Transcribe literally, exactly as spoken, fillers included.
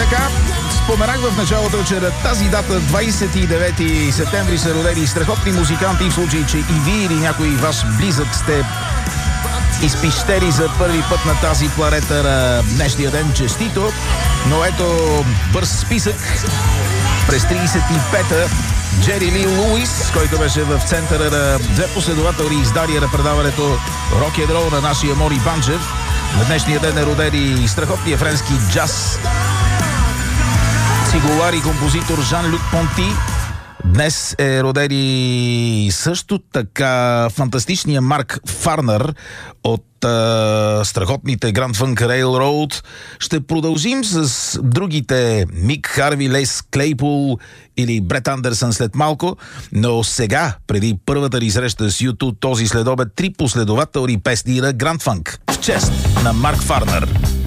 така, споменах в началото, че на тази дата, двадесет и девети септември, са родени страхотни музиканти. В случай, че и вие или някой ваш близък сте изпищери за първи път на тази планета на днешния ден, честито. Но ето бърз списък. През тридесет и пета Джери Ли Луис, който беше в центъра на две последователни издания на предаването Рок н Рол на нашия Мори Банчев. На днешния ден е роден и страхотния френски джаз цигулар и композитор Жан-Люк Понти. Днес е роден и също така фантастичния Марк Фарнер от а, страхотните Grand Funk Railroad. Ще продължим с другите Мик Харви, Лес Клейпул или Брет Андерсън след малко, но сега, преди първата ни среща с YouTube този следобед, три последователни песни на Grand Funk в чест на Марк Фарнер.